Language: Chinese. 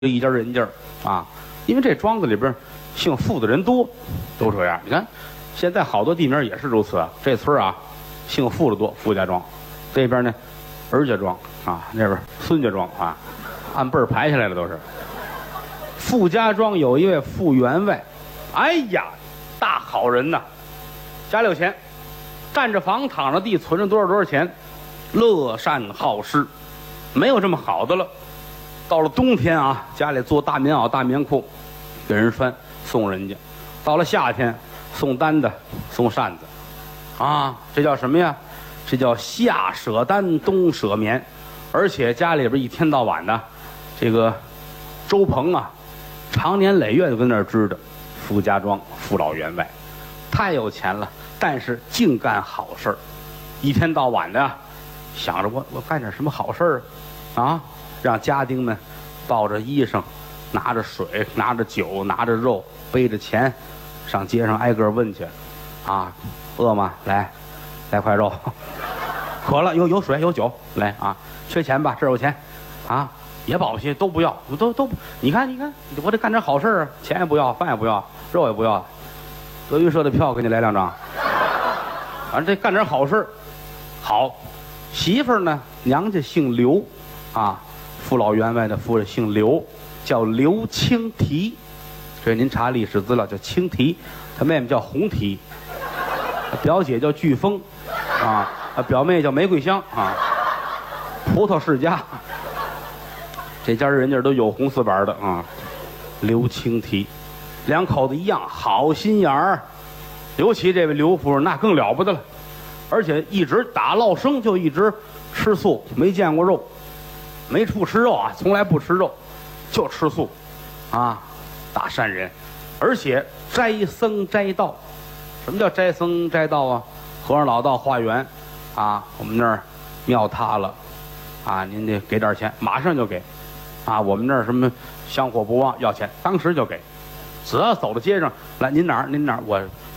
一家人家啊，因为这庄子里边姓傅的人多，都这样。你看，现在好多地名也是如此啊。这村啊，姓傅的多，傅家庄；这边呢，儿家庄啊，那边孙家庄啊，按辈儿排下来了都是。傅家庄有一位傅员外，哎呀，大好人呐，家里有钱，占着房躺着地，存着多少钱，乐善好施，没有这么好的了。到了冬天啊，家里做大棉袄、大棉裤，给人穿，送人家；到了夏天，送单子、送扇子，啊，这叫什么呀？这叫夏舍单，冬舍棉。而且家里边一天到晚的，这个周鹏啊，常年累月就跟那儿支着。傅家庄傅老员外，太有钱了，但是净干好事儿，一天到晚的想着我干点什么好事儿啊。让家丁们抱着衣裳，拿着水，拿着酒，拿着肉，背着钱，上街上挨个问去，啊，饿吗？来块肉，渴了有水有酒，来啊，缺钱吧？这儿有钱，啊，也保不齐都不要，都，你看，我得干点好事啊，钱也不要，饭也不要，肉也不要，德云社的票给你来2张，反正这干点好事好，媳妇儿呢，娘家姓刘，啊。傅老员外的夫人姓刘，叫刘青提，所以您查历史资料叫青提，他妹妹叫红提，表姐叫飓风，啊，表妹叫玫瑰香啊，葡萄世家，这家人家都有红丝板的啊。刘青提，两口子一样好心眼儿，尤其这位刘夫人那更了不得了，而且一直打落生就一直吃素，没见过肉。没处吃肉啊，从来不吃肉，就吃素，啊，大善人，而且斋僧斋道。什么叫斋僧斋道啊？和尚老道化缘，啊，我们那儿庙塌了，啊，您得给点钱，马上就给，啊，我们那儿什么香火不旺要钱，当时就给，只要走到街上来，您哪儿？我